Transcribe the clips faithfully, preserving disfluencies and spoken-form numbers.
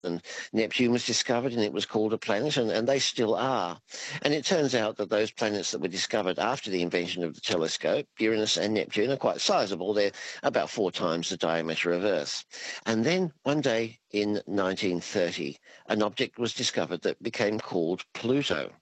and Neptune was discovered, and it was called a planet, and, and they still are. And it turns out that those planets that were discovered after the invention of the telescope, Uranus and Neptune, are quite sizable. They're about four times the diameter of Earth. And then one day in nineteen thirty, an object was discovered that became called Pluto.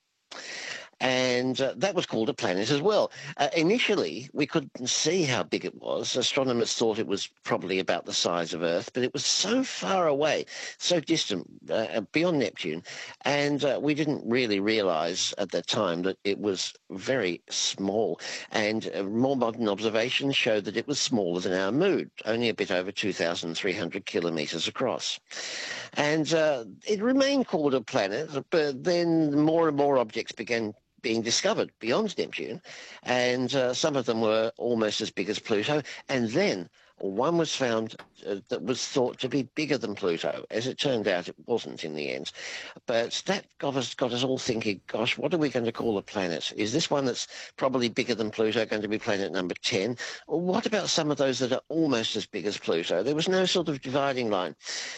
And uh, that was called a planet as well. Uh, initially, we couldn't see how big it was. Astronomers thought it was probably about the size of Earth, but it was so far away, so distant, uh, beyond Neptune, and uh, we didn't really realize at that time that it was very small. And uh, more modern observations showed that it was smaller than our moon, only a bit over two thousand three hundred kilometers across. And uh, it remained called a planet, but then more and more objects began being discovered beyond Neptune, and uh, some of them were almost as big as Pluto. And then one was found uh, that was thought to be bigger than Pluto. As it turned out, it wasn't in the end. But that got us, got us all thinking, gosh, what are we going to call a planet? Is this one that's probably bigger than Pluto going to be planet number ten? Or what about some of those that are almost as big as Pluto? There was no sort of dividing line.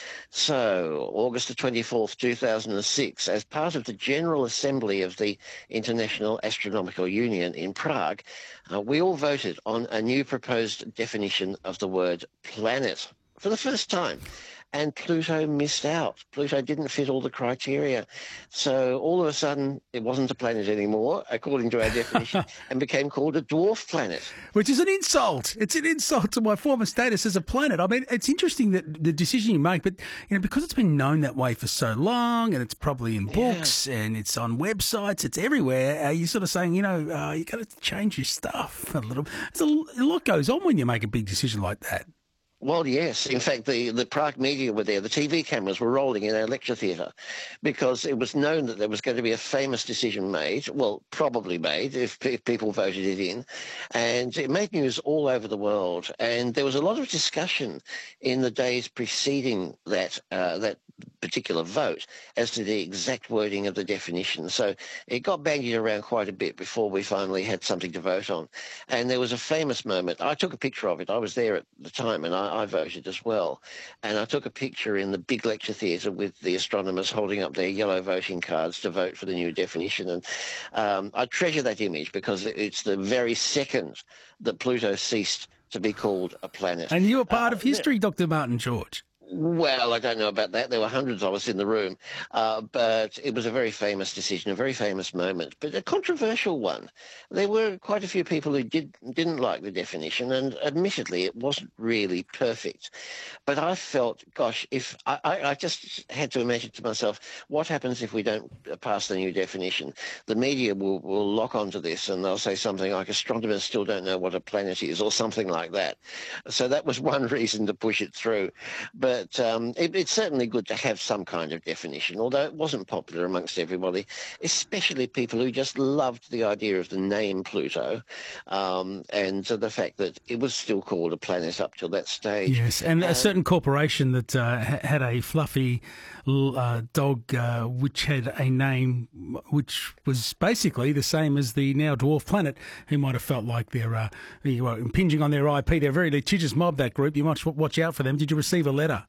So, August the twenty-fourth, two thousand six, as part of the General Assembly of the International Astronomical Union in Prague, uh, we all voted on a new proposed definition of the word planet for the first time. And Pluto missed out. Pluto didn't fit all the criteria. So all of a sudden, it wasn't a planet anymore, according to our definition, and became called a dwarf planet. Which is an insult. It's an insult to my former status as a planet. I mean, it's interesting that the decision you make, but, you know, because it's been known that way for so long, and it's probably in books, yeah. and it's on websites, it's everywhere, uh, you're sort of saying, you know, uh, you got to change your stuff a little. There's a, a lot goes on when you make a big decision like that. Well, yes. In fact, the, the Prague media were there. The T V cameras were rolling in our lecture theatre because it was known that there was going to be a famous decision made, well, probably made if, if people voted it in. And it made news all over the world. And there was a lot of discussion in the days preceding that uh, that particular vote as to the exact wording of the definition. So it got bandied around quite a bit before we finally had something to vote on. And there was a famous moment. I took a picture of it. I was there at the time, and I, I voted as well. And I took a picture in the big lecture theatre with the astronomers holding up their yellow voting cards to vote for the new definition. And um, I treasure that image because it's the very second that Pluto ceased to be called a planet. And you were part uh, of history, Doctor Martin George. Well, I don't know about that. There were hundreds of us in the room, uh, but it was a very famous decision, a very famous moment, but a controversial one. There were quite a few people who did, didn't like the definition, and admittedly, it wasn't really perfect. But I felt, gosh, if I, I, I just had to imagine to myself, what happens if we don't pass the new definition? The media will, will lock onto this, and they'll say something like, astronomers still don't know what a planet is, or something like that. So that was one reason to push it through. But But um, it, it's certainly good to have some kind of definition, although it wasn't popular amongst everybody, especially people who just loved the idea of the name Pluto um, and uh, the fact that it was still called a planet up till that stage. Yes, and um, a certain corporation that uh, had a fluffy uh, dog uh, which had a name which was basically the same as the now dwarf planet, who might have felt like they're uh, you know, impinging on their I P. They're a very litigious mob, that group. You might watch out for them. Did you receive a letter?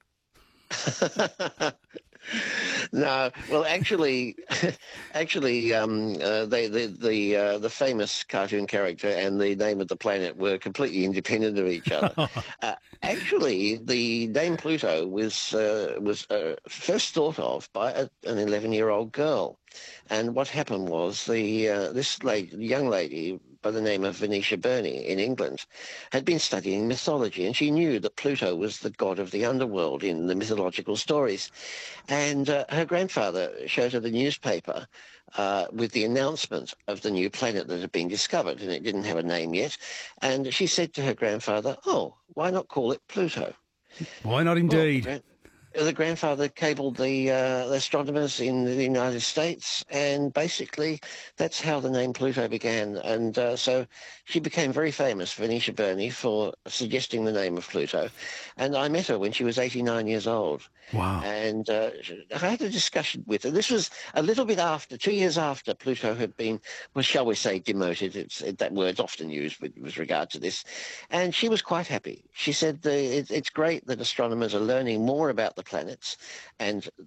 No, well, actually, actually, um, uh, they, the the uh, the famous cartoon character and the name of the planet were completely independent of each other. uh, actually, the name Pluto was uh, was uh, first thought of by a, an eleven-year-old girl, and what happened was the uh, this lady, young lady by the name of Venetia Burney in England, had been studying mythology, and she knew that Pluto was the god of the underworld in the mythological stories. And uh, her grandfather showed her the newspaper uh, with the announcement of the new planet that had been discovered, and it didn't have a name yet. And she said to her grandfather, oh, why not call it Pluto? Why not indeed? Well, the grandfather cabled the, uh, the astronomers in the United States, and basically that's how the name Pluto began. And uh, so she became very famous, Venetia Burney, for suggesting the name of Pluto. And I met her when she was eighty-nine years old. Wow. And uh, I had a discussion with her. This was a little bit after, two years after Pluto had been, well, shall we say, demoted. It's, it, that word's often used with, with regard to this. And she was quite happy. She said the, it, it's great that astronomers are learning more about the planets, and